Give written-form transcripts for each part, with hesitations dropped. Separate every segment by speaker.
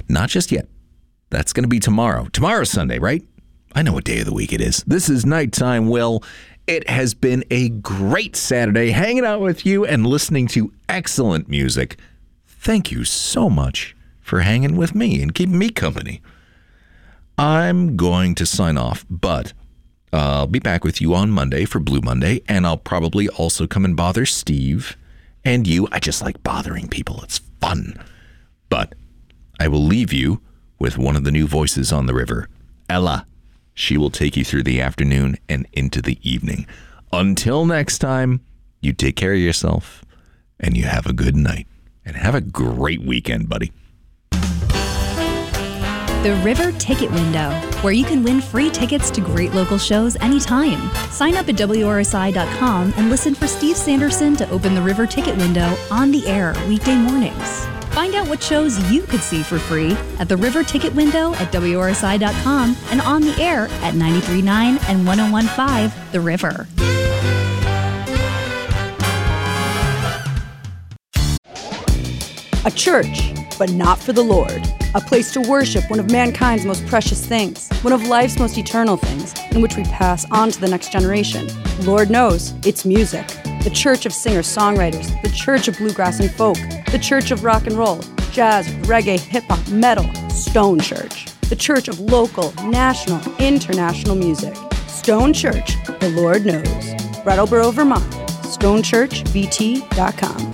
Speaker 1: Not just yet. That's going to be tomorrow. Tomorrow's Sunday, right? I know what day of the week it is. This is Nighttime Will. It has been a great Saturday hanging out with you and listening to excellent music. Thank you so much for hanging with me and keeping me company. I'm going to sign off, but I'll be back with you on Monday for Blue Monday, and I'll probably also come and bother Steve and you. I just like bothering people. It's fun. But I will leave you with one of the new voices on the river, Ella. She will take you through the afternoon and into the evening. Until next time, you take care of yourself, and you have a good night. And have a great weekend, buddy.
Speaker 2: The River Ticket Window, where you can win free tickets to great local shows anytime. Sign up at WRSI.com and listen for Steve Sanderson to open the River Ticket Window on the air weekday mornings. Find out what shows you could see for free at the River Ticket Window at WRSI.com and on the air at 93.9 and 101.5 The River.
Speaker 3: A church, but not for the Lord. A place to worship one of mankind's most precious things, one of life's most eternal things, in which we pass on to the next generation. Lord knows, it's music. The church of singer-songwriters, the church of bluegrass and folk, the church of rock and roll, jazz, reggae, hip-hop, metal, Stone Church. The church of local, national, international music. Stone Church, the Lord knows. Brattleboro, Vermont. StoneChurchVT.com.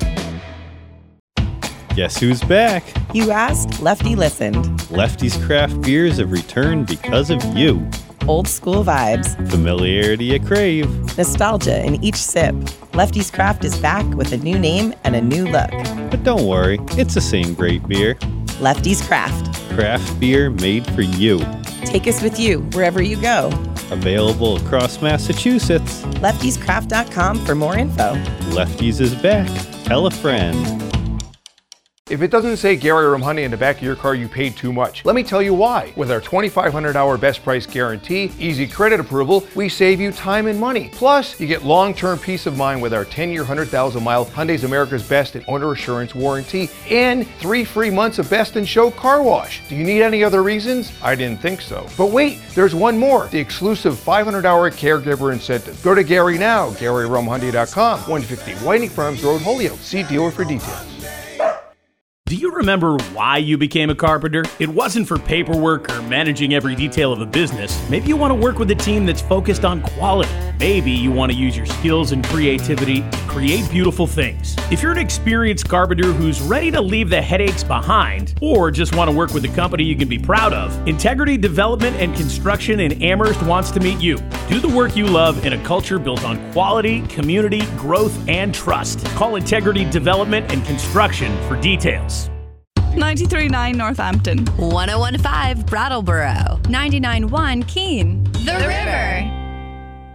Speaker 4: Guess who's back?
Speaker 5: You asked, Lefty listened.
Speaker 4: Lefty's craft beers have returned because of you.
Speaker 5: Old school vibes.
Speaker 4: Familiarity you crave.
Speaker 5: Nostalgia in each sip. Lefty's Craft is back with a new name and a new look.
Speaker 4: But don't worry, it's the same great beer.
Speaker 5: Lefty's Craft.
Speaker 4: Craft beer made for you.
Speaker 5: Take us with you wherever you go.
Speaker 4: Available across Massachusetts.
Speaker 5: Lefty'sCraft.com for more info.
Speaker 4: Lefty's is back. Tell a friend.
Speaker 6: If it doesn't say Gary Rum Hyundai in the back of your car, you paid too much. Let me tell you why. With our 2,500-hour best price guarantee, easy credit approval, we save you time and money. Plus, you get long-term peace of mind with our 10-year, 100,000-mile Hyundai's America's Best and Owner Assurance warranty and 3 free months of Best in Show car wash. Do you need any other reasons? I didn't think so. But wait, there's one more. The exclusive 500-hour caregiver incentive. Go to Gary now, GaryRumHyundai.com, 150 Whiting Farms Road, Holyoke. See dealer for details.
Speaker 7: Do you remember why you became a carpenter? It wasn't for paperwork or managing every detail of a business. Maybe you want to work with a team that's focused on quality. Maybe you want to use your skills and creativity to create beautiful things. If you're an experienced carpenter who's ready to leave the headaches behind, or just want to work with a company you can be proud of, Integrity Development and Construction in Amherst wants to meet you. Do the work you love in a culture built on quality, community, growth, and trust. Call Integrity Development and Construction for details.
Speaker 8: 93.9 Northampton.
Speaker 9: 101.5 Brattleboro. 99.1 Keene. The River.